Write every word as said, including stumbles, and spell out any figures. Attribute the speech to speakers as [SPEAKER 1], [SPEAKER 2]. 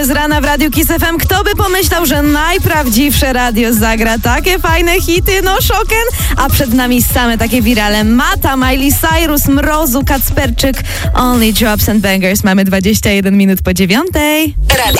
[SPEAKER 1] Z rana w Radiu Kiss F M. Kto by pomyślał, że najprawdziwsze radio zagra takie fajne hity? No szoken. A przed nami same takie wirale. Mata, Miley Cyrus, Mrozu, Kacperczyk. Only Drops and Bangers. Mamy dwadzieścia jeden minut po dziewiątej.
[SPEAKER 2] Radio